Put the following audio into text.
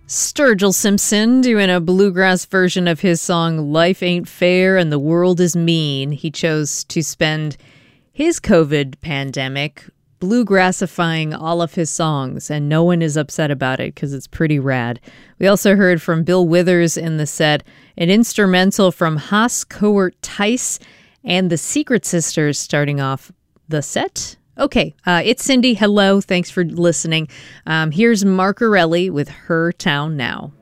Sturgill Simpson doing a bluegrass version of his song Life Ain't Fair and the World Is Mean. He chose to spend his COVID pandemic bluegrassifying all of his songs, and no one is upset about it because it's pretty rad. We also heard from Bill Withers in the set, an instrumental from Haas Coert Tice and the Secret Sisters starting off the set. Okay, it's Cindy. Hello. Thanks for listening. Here's Marcarelli with Her Town Now.